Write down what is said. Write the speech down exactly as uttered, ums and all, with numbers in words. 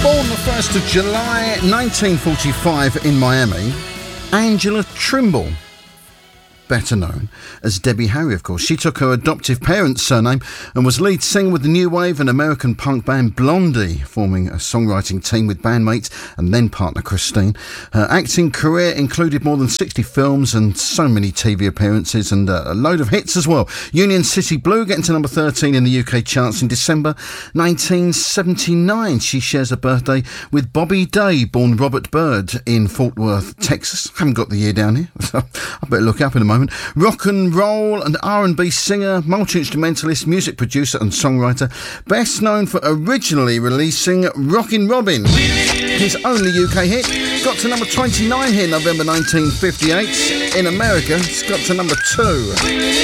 Born the first of July nineteen forty-five in Miami, Angela Trimble, better known as Debbie Harry, of course. She took her adoptive parents' surname and was lead singer with the new wave and American punk band Blondie, forming a songwriting team with bandmates and then partner Christine. Her acting career included more than sixty films and so many T V appearances and a load of hits as well. Union City Blue getting to number thirteen in the U K charts in December nineteen seventy-nine. She shares a birthday with Bobby Day, born Robert Byrd in Fort Worth, Texas. Haven't got the year down here, so I better look up in a moment. Rock and roll and R and B singer, multi-instrumentalist, music producer and songwriter, best known for originally releasing Rockin' Robin, his only U K hit. Got to number twenty-nine here November nineteen fifty-eight. In America, it's got to number two.